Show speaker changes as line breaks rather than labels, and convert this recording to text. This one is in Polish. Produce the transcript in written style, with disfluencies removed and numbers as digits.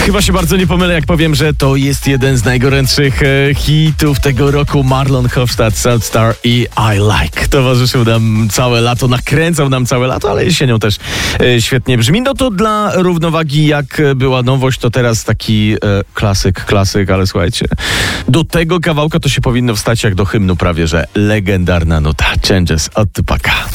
Chyba się bardzo nie pomylę, jak powiem, że to jest jeden z najgorętszych hitów tego roku. Marlon Hofstadt, Soulstar i I Like. Towarzyszył nam całe lato, nakręcał nam całe lato, ale jesienią też świetnie brzmi. No to dla równowagi, jak była nowość, to teraz taki klasyk, ale słuchajcie, do tego kawałka to się powinno wstać jak do hymnu prawie, że legendarna nuta Changes od Tupaka.